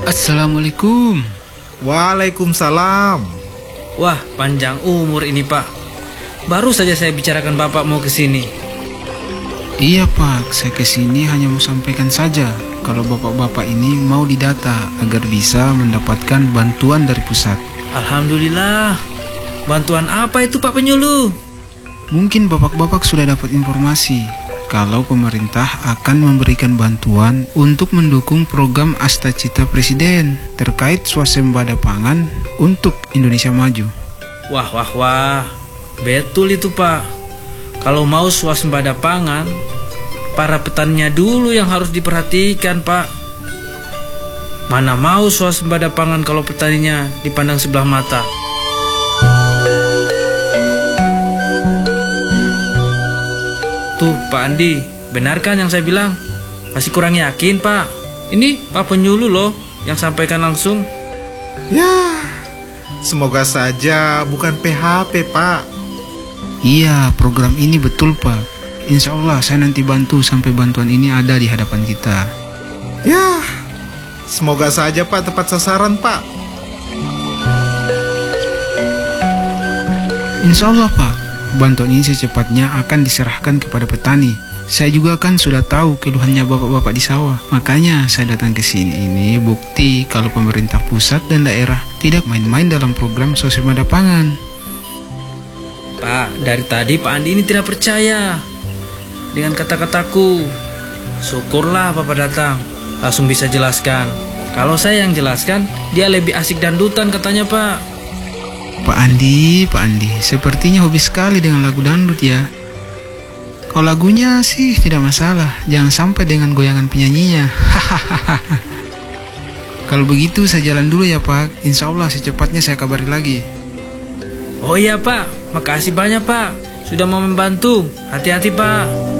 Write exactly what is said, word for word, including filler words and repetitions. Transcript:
Assalamualaikum. Waalaikumsalam. Wah, panjang umur ini Pak. Baru saja saya bicarakan Bapak mau ke sini. Iya Pak, saya kesini hanya mau sampaikan saja kalau bapak-bapak ini mau didata agar bisa mendapatkan bantuan dari pusat. Alhamdulillah. Bantuan apa itu Pak Penyuluh? Mungkin bapak-bapak sudah dapat informasi kalau pemerintah akan memberikan bantuan untuk mendukung program Astacita Presiden terkait swasembada pangan untuk Indonesia Maju. Wah, wah, wah. Betul itu Pak. Kalau mau swasembada pangan, para petaninya dulu yang harus diperhatikan Pak. Mana mau swasembada pangan kalau petaninya dipandang sebelah mata. Tuh Pak Andi, benar kan yang saya bilang? Masih kurang yakin Pak. Ini Pak Penyuluh loh yang sampaikan langsung. Ya, semoga saja bukan P H P, Pak. Iya, program ini betul Pak. Insya Allah saya nanti bantu sampai bantuan ini ada di hadapan kita. Ya, semoga saja Pak tepat sasaran, Pak. Insya Allah Pak, bantuan ini secepatnya akan diserahkan kepada petani. Saya juga kan sudah tahu keluhannya bapak-bapak di sawah. Makanya saya datang ke sini ini bukti kalau pemerintah pusat dan daerah tidak main-main dalam program swasembada pangan. Pak, dari tadi Pak Andi ini tidak percaya dengan kata-kataku. Syukurlah Bapak datang, langsung bisa jelaskan. Kalau saya yang jelaskan, dia lebih asik dandutan katanya Pak. Pak Andi, Pak Andi, sepertinya hobi sekali dengan lagu dangdut ya. Kalau lagunya sih tidak masalah, jangan sampai dengan goyangan penyanyinya. Kalau begitu saya jalan dulu ya Pak. Insya Allah secepatnya saya kabari lagi. Oh iya Pak, makasih banyak Pak sudah mau membantu. Hati-hati Pak.